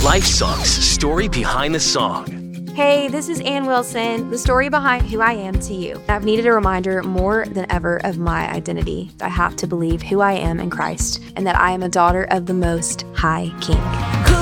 Life Songs, story behind the song. Hey, this is Ann Wilson, the story behind who I am to you. I've needed a reminder more than ever of my identity. I have to believe who I am in Christ and that I am a daughter of the Most High King.